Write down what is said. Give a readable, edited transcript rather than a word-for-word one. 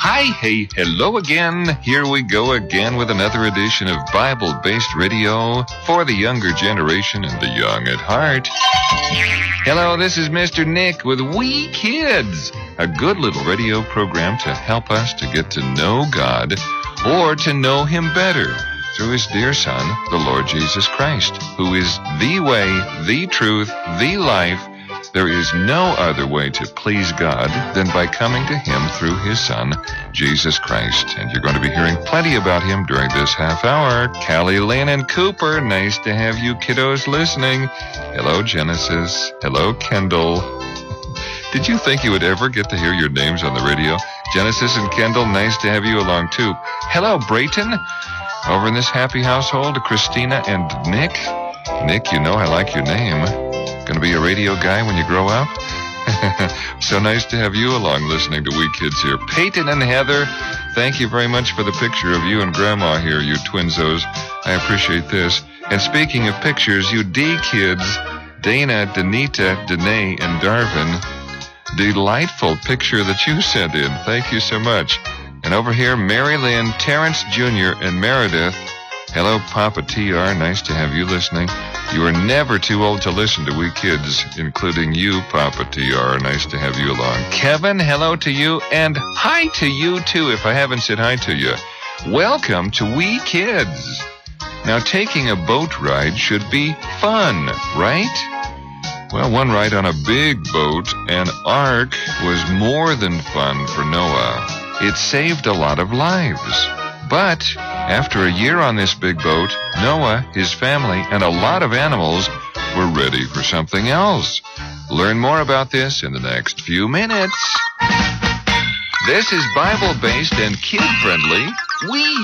Hi, hey, hello again. Here we go again with another edition of Bible-based radio for the younger generation and the young at heart. Hello, this is Mr. Nick with We Kids, a good little radio program to help us to get to know God or to know Him better through His dear Son, the Lord Jesus Christ, who is the way, the truth, the life. There is no other way to please God than by coming to Him through His Son, Jesus Christ. And you're going to be hearing plenty about Him during this half hour. Callie, Lynn, and Cooper, nice to have you kiddos listening. Hello, Genesis. Hello, Kendall. Did you think you would ever get to hear your names on the radio? Genesis and Kendall, nice to have you along too. Hello, Brayton. Over in this happy household, Christina and Nick. Nick, you know I like your name. Going to be a radio guy when you grow up? So nice to have you along listening to We Kids here. Peyton and Heather, thank you very much for the picture of you and Grandma here, you twinzos. I appreciate this. And speaking of pictures, you D kids, Dana, Danita, Danae, and Darvin, delightful picture that you sent in. Thank you so much. And over here, Mary Lynn, Terrence Jr., and Meredith. Hello, Papa TR. Nice to have you listening. You are never too old to listen to We Kids, including you, Papa TR. Nice to have you along. Kevin, hello to you, and hi to you, too, if I haven't said hi to you. Welcome to We Kids. Now, taking a boat ride should be fun, right? Well, one ride on a big boat, an ark, was more than fun for Noah. It saved a lot of lives. But after a year on this big boat, Noah, his family, and a lot of animals were ready for something else. Learn more about this in the next few minutes. This is Bible-based and kid-friendly We